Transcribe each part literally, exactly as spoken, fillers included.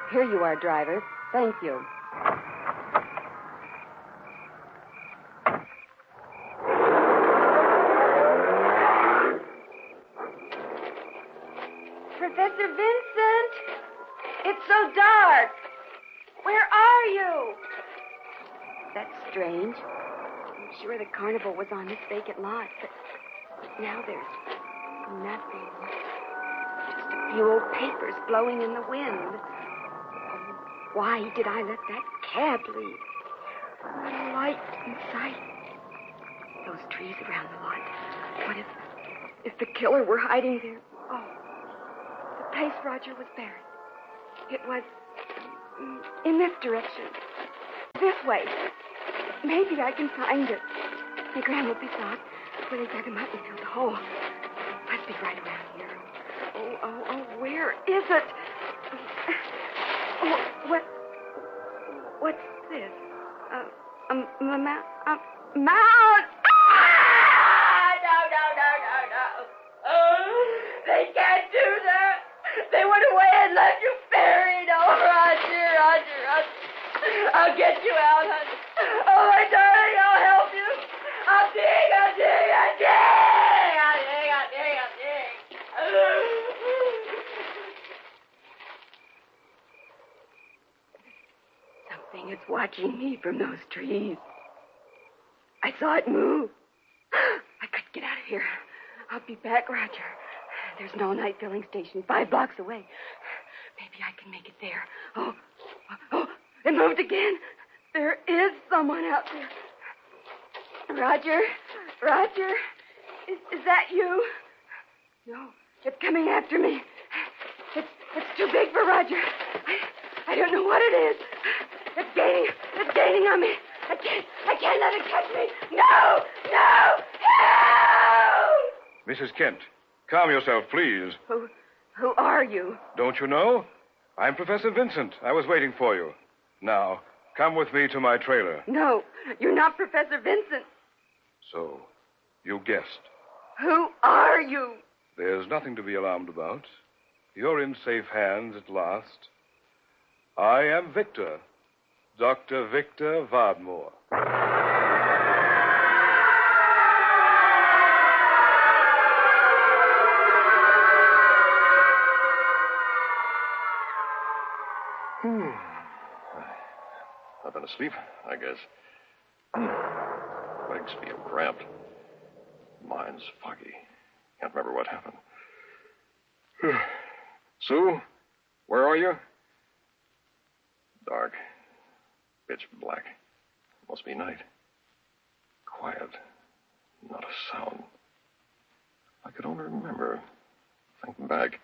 Here you are, driver. Thank you. Professor Vincent! It's so dark. Where are you? That's strange. I'm sure the carnival was on this vacant lot, but now there's nothing. Just a few old papers blowing in the wind. Oh, why did I let that cab leave? Not a light in sight. Those trees around the lot. What if, if the killer were hiding there? Oh, the place Roger was buried. It was in this direction. This way. Maybe I can find it. The Grandma will be thought where they dug him up and filled the hole. Must be right around here. Oh, oh, oh, where is it? Oh, what? What's this? Uh, a, a, mount? A mount? Ah! No, no, no, no, no. Oh, they can't do that. They went away and left you buried. Oh, Roger, Roger, Roger. I'll get you out, honey. Oh, my darling, I'll help you. I'll dig, I'll dig, I'll dig. I'll dig, I'll dig, I'll dig. Something is watching me from those trees. I saw it move. I could get out of here. I'll be back, Roger. There's no night filling station five blocks away. Maybe I can make it there. Oh, oh, it moved again. There is someone out there. Roger, Roger, is, is that you? No, it's coming after me. It's, it's too big for Roger. I, I don't know what it is. It's gaining, it's gaining on me. I can't, I can't let it catch me. No, no, help! Missus Kent, calm yourself, please. Who, who are you? Don't you know? I'm Professor Vincent. I was waiting for you. Now, come with me to my trailer. No, you're not Professor Vincent. So, you guessed. Who are you? There's nothing to be alarmed about. You're in safe hands at last. I am Victor, Doctor Victor Vardmore. Hmm. I've been asleep, I guess. Legs feel cramped. Mind's foggy. Can't remember what happened. Sue, where are you? Dark. Pitch black. Must be night. Quiet. Not a sound. I could only remember. Thinking back.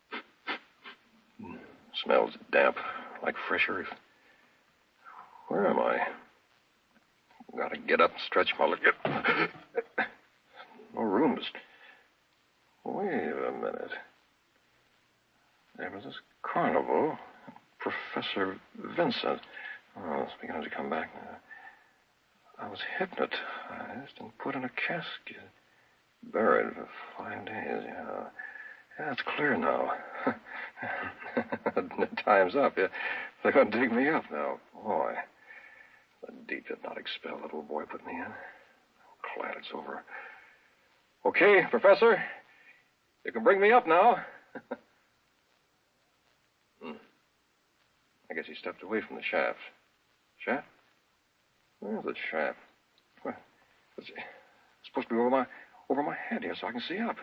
Smells damp, like fresh earth. Where am I? Gotta get up and stretch my leg. No room to... Wait a minute. There was this carnival. Professor Vincent. Oh, it's beginning to come back now. I was hypnotized and put in a casket. Buried for five days, yeah. Yeah, it's clear now. The time's up. Yeah. They're going to dig me up now. Boy. The deep did not expel the little boy put me in. I'm glad it's over. Okay, Professor. You can bring me up now. hmm. I guess he stepped away from the shaft. Shaft? Where's the shaft? Well, it's, it's supposed to be over my over my head here so I can see up.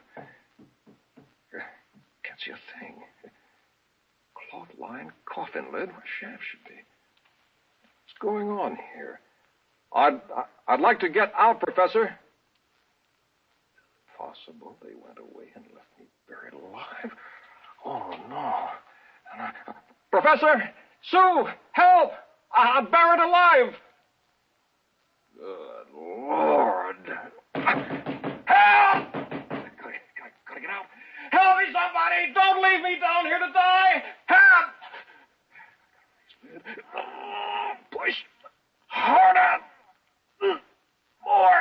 Can't see a thing. Cloth lined coffin lid where shaft should be. What's going on here? I'd I'd like to get out, Professor. Possible they went away and left me buried alive. Oh no! And I, Professor, Sue, help! I'm buried alive. Good Lord! Help! Gotta, gotta, gotta get out. Help me, somebody! Don't leave me down here to die! Help! Push harder! More!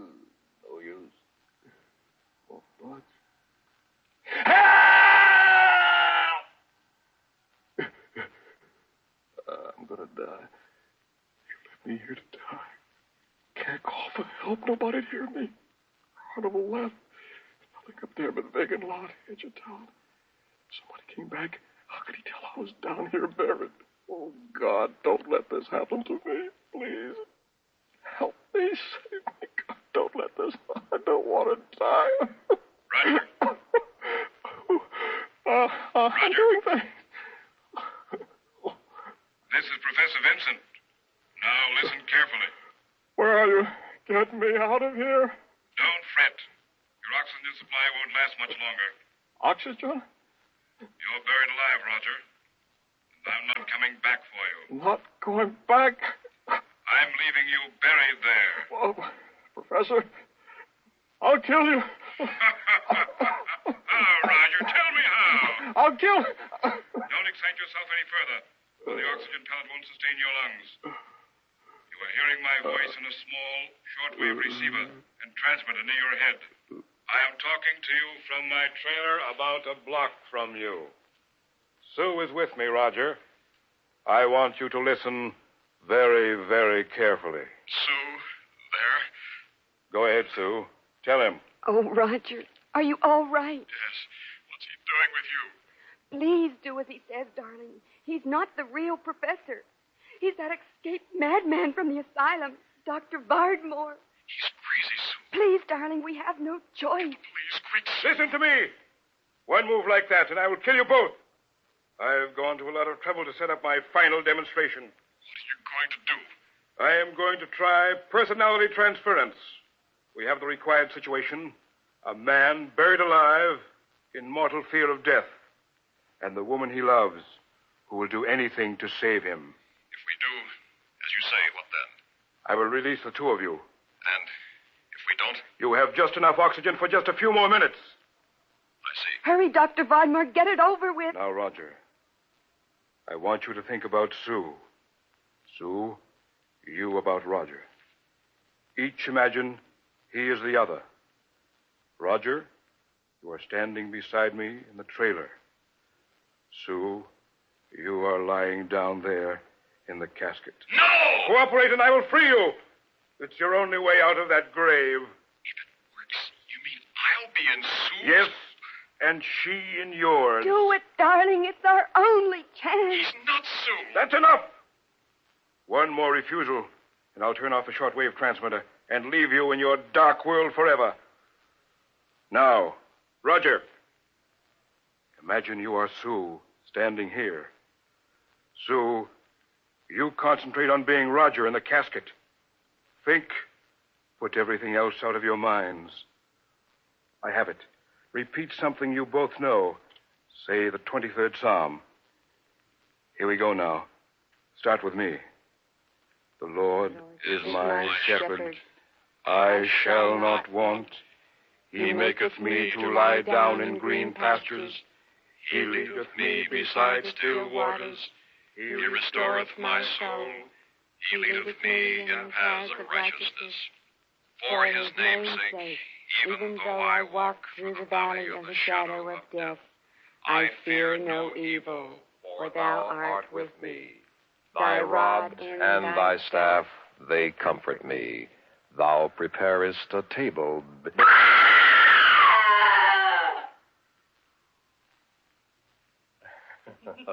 No use. Won't budge. Help! Hope nobody'd hear me. Carnival left. Nothing up there but vacant lot, edge of town. Somebody came back. How could he tell I was down here buried? Oh, God, don't let this happen to me, please. Help me, save me. God, don't let this. I don't want to die. Roger. uh, uh, I'm doing things. This is Professor Vincent. Now listen carefully. Where are you? Get me out of here. Don't fret. Your oxygen supply won't last much longer. Oxygen? You're buried alive, Roger. And I'm not coming back for you. Not going back? I'm leaving you buried there. Oh, Professor, I'll kill you. How, Roger? Tell me how. I'll kill... Don't excite yourself any further. Or the oxygen pellet won't sustain your lungs. You are hearing my voice in a small, shortwave receiver and transmitter near your head. I am talking to you from my trailer about a block from you. Sue is with me, Roger. I want you to listen very, very carefully. Sue, there? Go ahead, Sue. Tell him. Oh, Roger, are you all right? Yes. What's he doing with you? Please do as he says, darling. He's not the real professor. He's that escaped madman from the asylum, Doctor Vardmore. He's crazy, Sue. Please, darling, we have no choice. Please, quick, Sue. Listen to me. One move like that, and I will kill you both. I've gone to a lot of trouble to set up my final demonstration. What are you going to do? I am going to try personality transference. We have the required situation. A man buried alive in mortal fear of death. And the woman he loves, who will do anything to save him. If we do, as you say, what then? I will release the two of you. And if we don't? You have just enough oxygen for just a few more minutes. I see. Hurry, Doctor Vardmore. Get it over with. Now, Roger, I want you to think about Sue. Sue, you about Roger. Each imagine he is the other. Roger, you are standing beside me in the trailer. Sue, you are lying down there in the casket. No! Cooperate and I will free you. It's your only way out of that grave. If it works, you mean I'll be in Sue? Yes, and she in yours. Do it, darling. It's our only chance. He's not Sue. That's enough. One more refusal, and I'll turn off the shortwave transmitter and leave you in your dark world forever. Now, Roger, imagine you are Sue standing here. Sue, you concentrate on being Roger in the casket. Think. Put everything else out of your minds. I have it. Repeat something you both know. Say the twenty-third Psalm. Here we go now. Start with me. The Lord is my shepherd. I shall not want. He maketh me to lie down in green pastures. He leadeth me beside still waters. He restoreth my soul. He leadeth me in paths of righteousness. For his name's sake, even though I walk through the valley of the shadow of death, I fear no evil, for thou art with me. Thy rod and thy staff, they comfort me. Thou preparest a table. Be- Roger!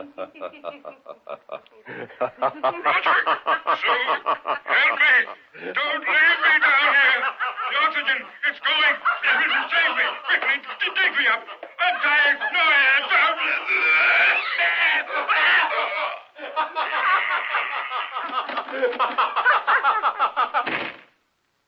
Sue! Help me! Don't leave me down here! The oxygen, it's going! It will save me! Quickly, d- dig me up! I'm dying! No air! Don't...